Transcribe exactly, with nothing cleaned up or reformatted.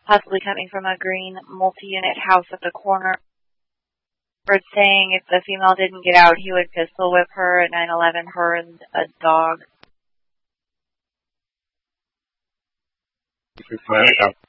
possibly coming from a green multi-unit house at the corner. Bird saying if the female didn't get out, he would pistol whip her at nine eleven, her and a dog. Find out.